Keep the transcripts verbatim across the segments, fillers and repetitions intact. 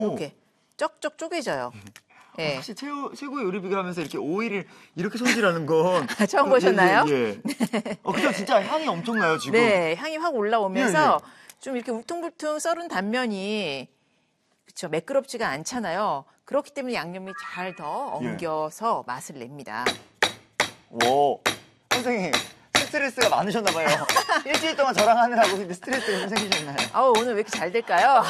이렇게 쩍쩍 쪼개져요. 네. 사실 최고, 최고의 요리 비교하면서 이렇게 오이를 이렇게 손질하는 건 처음 보셨나요? 예, 예, 예. 어, 그죠? 진짜 향이 엄청나요, 지금. 네, 향이 확 올라오면서 예, 예. 좀 이렇게 울퉁불퉁 썰은 단면이 그렇죠, 매끄럽지가 않잖아요. 그렇기 때문에 양념이 잘 더 엉겨서 예. 맛을 냅니다. 오, 선생님. 스트레스가 많으셨나 봐요. 일주일 동안 저랑 하느라고 스트레스가 좀 생기셨나요? 아우, 오늘 왜 이렇게 잘 될까요?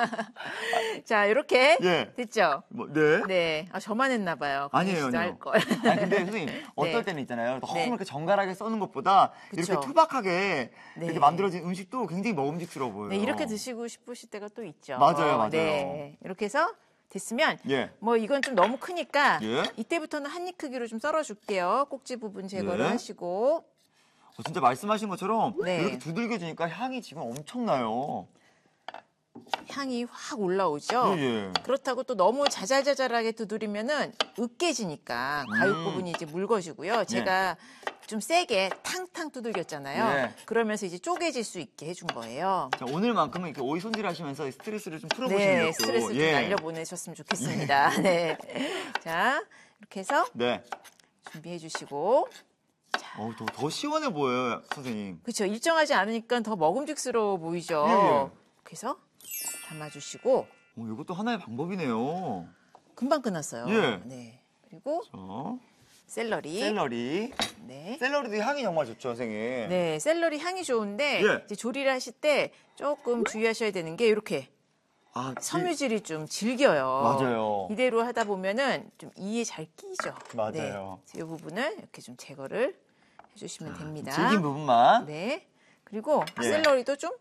자, 이렇게 예. 됐죠? 뭐, 네. 네. 아, 저만 했나 봐요. 아니에요. 할 걸. 아니, 근데 선생님, 어떨 네. 때는 있잖아요. 너무 네. 이렇게 정갈하게 써는 것보다 그쵸. 이렇게 투박하게 네. 이렇게 만들어진 음식도 굉장히 먹음직스러워 보여요. 네, 이렇게 드시고 싶으실 때가 또 있죠. 맞아요, 맞아요. 네. 이렇게 해서 됐으면 예. 뭐 이건 좀 너무 크니까 예. 이때부터는 한 입 크기로 좀 썰어줄게요. 꼭지 부분 제거를 예. 하시고. 어, 진짜 말씀하신 것처럼 네. 이렇게 두들겨주니까 향이 지금 엄청나요. 향이 확 올라오죠. 예, 예. 그렇다고 또 너무 자잘자잘하게 두드리면은 으깨지니까 과육 음. 부분이 이제 묽어지고요. 제가 예. 좀 세게 탕탕 두들겼잖아요. 예. 그러면서 이제 쪼개질 수 있게 해준 거예요. 자, 오늘만큼은 이렇게 오이 손질하시면서 스트레스를 좀 풀어보시려고. 네, 스트레스 좀 예. 날려보내셨으면 좋겠습니다. 예. 네, 자 이렇게 해서 네. 준비해 주시고. 어, 더, 더 시원해 보여요, 선생님. 그렇죠. 일정하지 않으니까 더 먹음직스러워 보이죠. 예, 예. 그래서 담아주시고. 어, 이것도 하나의 방법이네요. 금방 끝났어요. 예. 네. 그리고 저, 샐러리. 샐러리. 네. 샐러리도 향이 정말 좋죠, 선생님. 네, 샐러리 향이 좋은데 예. 이제 조리를 하실 때 조금 주의하셔야 되는 게 이렇게 아, 섬유질이 좀 질겨요. 맞아요. 이대로 하다 보면은 좀 이에 잘 끼죠. 맞아요. 네. 이 부분을 이렇게 좀 제거를 해주시면 됩니다. 질긴 부분만. 네. 그리고 예. 샐러리도 좀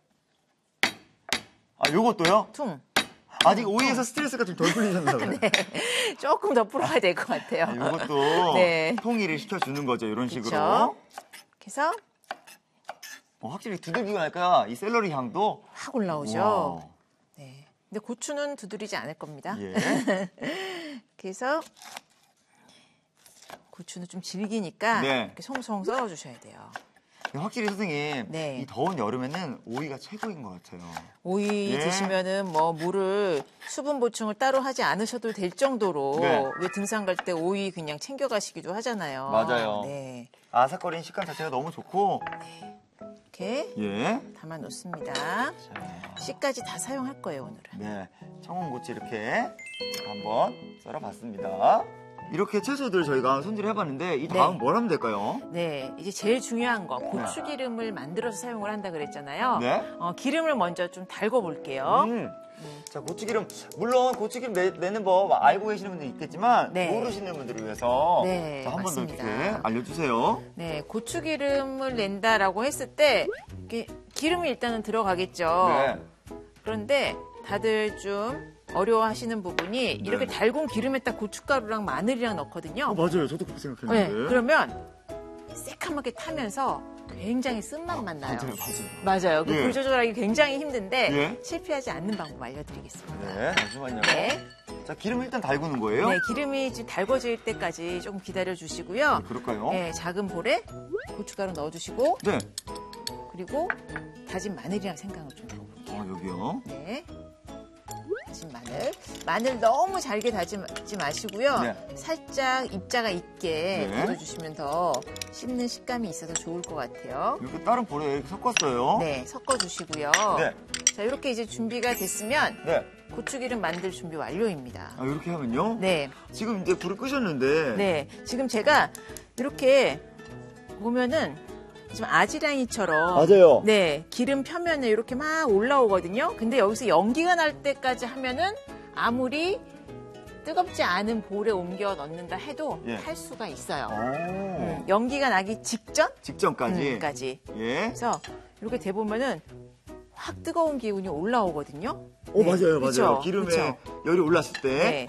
아, 요것도요? 퉁. 아직 오이에서 스트레스가 좀 덜 풀리셨나 봐요. 네. 조금 더 풀어야 될 것 같아요. 아, 요것도 네. 통일을 시켜주는 거죠, 이런 그쵸? 식으로. 이렇게 해서 어, 확실히 두들기고 나니까 이 샐러리 향도 확 올라오죠. 와. 네. 근데 고추는 두드리지 않을 겁니다. 예. 그래서 고추는 좀 질기니까 네. 이렇게 송송 썰어주셔야 돼요. 확실히 선생님, 네. 이 더운 여름에는 오이가 최고인 것 같아요. 오이 예. 드시면은 뭐 물을 수분 보충을 따로 하지 않으셔도 될 정도로 네. 왜 등산 갈 때 오이 그냥 챙겨가시기도 하잖아요. 맞아요. 네. 아삭거리는 식감 자체가 너무 좋고. 이렇게 예. 담아 놓습니다. 자, 씨까지 다 사용할 거예요, 오늘은. 네. 청원고추 이렇게 한번 썰어봤습니다. 이렇게 채소들 저희가 손질해봤는데 이 다음 네. 뭘 하면 될까요? 네, 이제 제일 중요한 거 고추기름을 만들어서 사용을 한다 그랬잖아요. 네. 어, 기름을 먼저 좀 달궈 볼게요. 음. 자, 고추기름. 물론 고추기름 내, 내는 법 알고 계시는 분들 있겠지만 네. 모르시는 분들을 위해서 네, 한 번 더 맞습니다. 이렇게 알려주세요. 네, 고추기름을 낸다라고 했을 때 이렇게 기름이 일단은 들어가겠죠. 네. 그런데 다들 좀 어려워하시는 부분이 이렇게 네. 달군 기름에다 고춧가루랑 마늘이랑 넣거든요. 어, 맞아요. 저도 그렇게 생각했는데. 네, 그러면 새카맣게 타면서 굉장히 쓴맛만 나요. 맞아요, 맞아요. 맞아요. 그 예. 불 조절하기 굉장히 힘든데 예. 실패하지 않는 방법 알려드리겠습니다. 네, 잠시만요. 네. 자, 기름 일단 달구는 거예요? 네, 기름이 지금 달궈질 때까지 조금 기다려 주시고요. 네, 그럴까요? 네, 작은 볼에 고춧가루 넣어주시고 네. 그리고 다진 마늘이랑 생강을 좀 넣어볼게요. 어, 여기요. 네. 다진 마늘. 마늘 너무 잘게 다지지 마시고요. 네. 살짝 입자가 있게 네. 다져주시면 더 씹는 식감이 있어서 좋을 것 같아요. 이렇게 다른 볼에 이렇게 섞었어요. 네, 섞어주시고요. 네. 자, 이렇게 이제 준비가 됐으면 네. 고추기름 만들 준비 완료입니다. 아, 이렇게 하면요? 네. 지금 이제 불을 끄셨는데. 네. 지금 제가 이렇게 보면은 지금 아지랑이처럼 맞아요. 네, 기름 표면에 이렇게 막 올라오거든요. 근데 여기서 연기가 날 때까지 하면은 아무리 뜨겁지 않은 볼에 옮겨 넣는다 해도 예. 탈 수가 있어요. 오. 음, 연기가 나기 직전? 직전까지. 음, 까지. 예. 그래서 이렇게 대보면은 확 뜨거운 기운이 올라오거든요. 오, 네, 맞아요, 그쵸? 맞아요. 기름에 그쵸? 열이 올랐을 때. 네.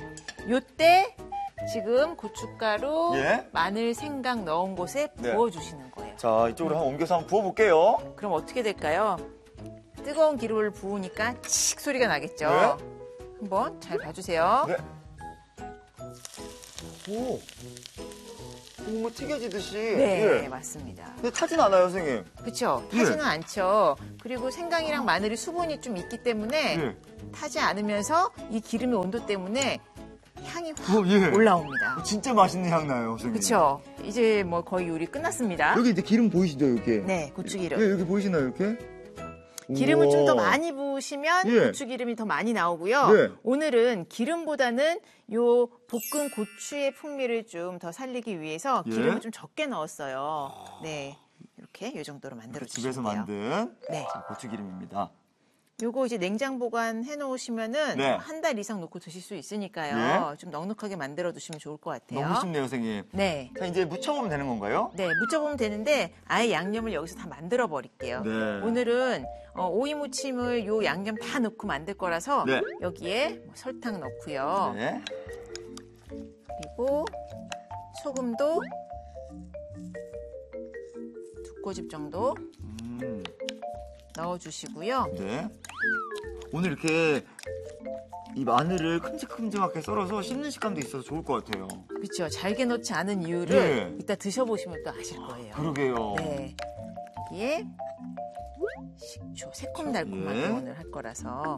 요때 지금 고춧가루, 예. 마늘, 생강 넣은 곳에 네. 부어주시는 거예요. 자, 이쪽으로 한번 옮겨서 한번 부어볼게요. 그럼 어떻게 될까요? 뜨거운 기름을 부으니까 칙 소리가 나겠죠? 네. 한번 잘 봐주세요. 네. 오. 뭔가 튀겨지듯이. 네, 예. 맞습니다. 근데 타진 않아요, 선생님. 그렇죠. 타지는 예. 않죠. 그리고 생강이랑 마늘이 수분이 좀 있기 때문에 예. 타지 않으면서 이 기름의 온도 때문에 향이 확 어, 예. 올라옵니다. 진짜 맛있는 향 나요, 선생님. 그렇죠. 이제 뭐 거의 요리 끝났습니다. 여기 이제 기름 보이시죠, 이렇게? 네, 고추기름. 예, 여기 보이시나요, 이렇게? 기름을 좀 더 우와. 많이 부으시면 예. 고추기름이 더 많이 나오고요. 네. 오늘은 기름보다는 요 볶은 고추의 풍미를 좀 더 살리기 위해서 예. 기름을 좀 적게 넣었어요. 네, 이렇게 이 정도로 만들어 주시면 집에서 돼요. 만든 네. 자, 고추기름입니다. 요거 이제 냉장 보관해 놓으시면은 네. 한 달 이상 놓고 드실 수 있으니까요. 예. 좀 넉넉하게 만들어 두시면 좋을 것 같아요. 너무 쉽네요, 선생님. 네. 자, 이제 무쳐보면 되는 건가요? 네, 무쳐보면 되는데 아예 양념을 여기서 다 만들어 버릴게요. 네. 오늘은 어, 오이 무침을 요 양념 다 넣고 만들 거라서 네. 여기에 뭐 설탕 넣고요. 네. 그리고 소금도 두 꼬집 정도 음, 넣어주시고요. 네. 오늘 이렇게 이 마늘을 큼직큼직하게 썰어서 씹는 식감도 있어서 좋을 것 같아요. 그렇죠. 잘게 넣지 않은 이유를 네. 이따 드셔보시면 또 아실 거예요. 그러게요. 네. 여기에 식초, 새콤달콤하게 예. 오늘 할 거라서.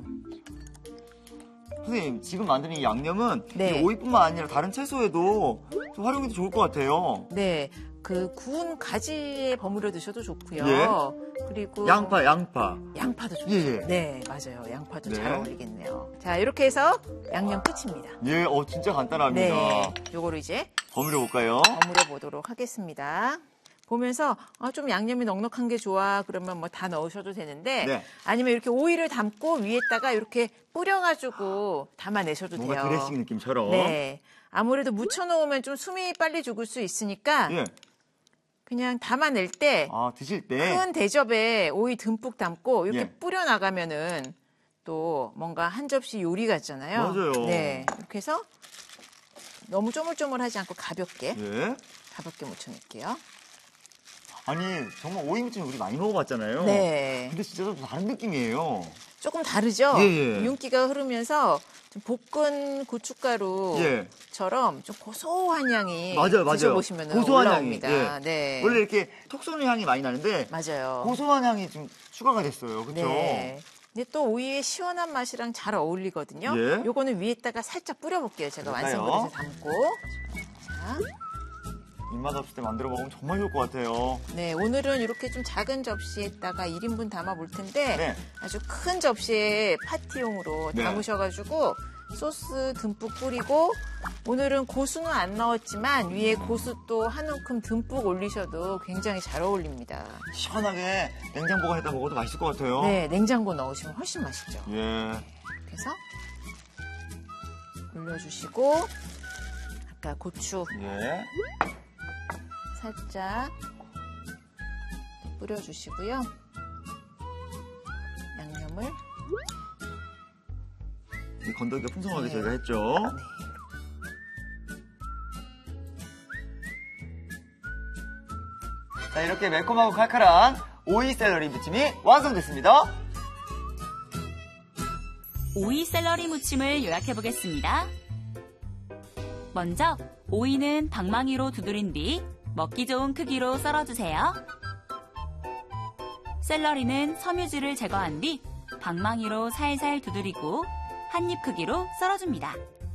선생님, 지금 만드는 이 양념은 네. 이 오이뿐만 아니라 다른 채소에도 좀 활용해도 좋을 것 같아요. 네. 그 구운 가지에 버무려 드셔도 좋고요. 예. 그리고 양파, 양파. 양파도 좋죠. 예, 예. 네, 맞아요. 양파도 네. 잘 어울리겠네요. 자, 이렇게 해서 양념 끝입니다. 예, 어, 진짜 간단합니다. 네. 요거를 이제 버무려 볼까요? 버무려 보도록 하겠습니다. 보면서 아, 좀 양념이 넉넉한 게 좋아 그러면 뭐 다 넣으셔도 되는데 네. 아니면 이렇게 오이를 담고 위에다가 이렇게 뿌려가지고 담아내셔도 뭔가 돼요. 드레싱 느낌처럼. 네. 아무래도 묻혀놓으면 좀 숨이 빨리 죽을 수 있으니까 예. 그냥 담아낼 때 아, 드실 때. 큰 대접에 오이 듬뿍 담고 이렇게 예. 뿌려나가면은 또 뭔가 한 접시 요리 같잖아요. 맞아요. 네. 이렇게 해서 너무 쪼물쪼물하지 않고 가볍게 예. 가볍게 묻혀낼게요. 아니, 정말 오이무침 우리 많이 먹어봤잖아요. 네. 근데 진짜 좀 다른 느낌이에요. 조금 다르죠? 예, 예. 윤기가 흐르면서 좀 볶은 고춧가루처럼 예. 좀 고소한 향이 맞아요, 맞아요. 드셔보시면 고소한 올라옵니다. 향이, 예. 네. 원래 이렇게 톡 쏘는 향이 많이 나는데 맞아요. 고소한 향이 좀 추가가 됐어요. 그렇죠? 네. 근데 또 오이의 시원한 맛이랑 잘 어울리거든요. 예. 요거는 위에다가 살짝 뿌려볼게요. 제가 그럴까요? 완성 그릇에 담고. 자, 입맛 없을 때 만들어 먹으면 정말 좋을 것 같아요. 네, 오늘은 이렇게 좀 작은 접시에다가 일 인분 담아 볼 텐데 네. 아주 큰 접시에 파티용으로 네. 담으셔가지고 소스 듬뿍 뿌리고 오늘은 고수는 안 넣었지만 위에 고수 또 한 움큼 듬뿍 올리셔도 굉장히 잘 어울립니다. 시원하게 냉장 보관했다 먹어도 맛있을 것 같아요. 네, 냉장고 넣으시면 훨씬 맛있죠. 예. 그래서 올려주시고 아까 고추 예. 살짝 뿌려주시고요. 양념을 이 건더기가 풍성하게 네. 저희가 했죠. 네. 자, 이렇게 매콤하고 칼칼한 오이 샐러리 무침이 완성됐습니다. 오이 샐러리 무침을 요약해 보겠습니다. 먼저 오이는 방망이로 두드린 뒤 먹기 좋은 크기로 썰어주세요. 샐러리는 섬유질을 제거한 뒤 방망이로 살살 두드리고 한 입 크기로 썰어줍니다.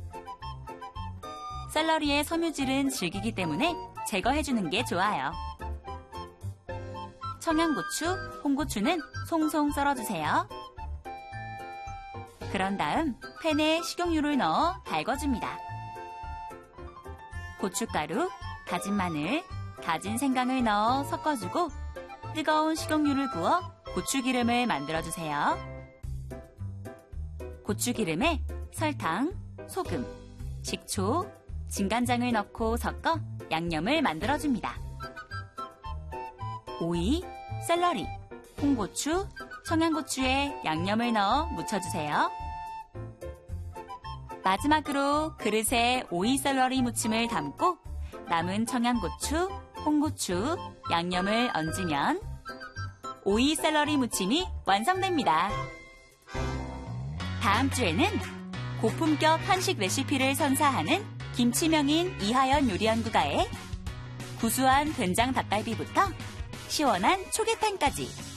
샐러리의 섬유질은 질기기 때문에 제거해주는 게 좋아요. 청양고추, 홍고추는 송송 썰어주세요. 그런 다음 팬에 식용유를 넣어 달궈줍니다. 고춧가루, 다진 마늘, 다진 생강을 넣어 섞어주고 뜨거운 식용유를 부어 고추기름을 만들어주세요. 고추기름에 설탕, 소금, 식초, 진간장을 넣고 섞어 양념을 만들어줍니다. 오이, 샐러리, 홍고추, 청양고추에 양념을 넣어 묻혀주세요. 마지막으로 그릇에 오이 샐러리 무침을 담고 남은 청양고추, 홍고추, 양념을 얹으면 오이 샐러리 무침이 완성됩니다. 다음 주에는 고품격 한식 레시피를 선사하는 김치명인 이하연 요리연구가의 구수한 된장 닭갈비부터 시원한 초계탕까지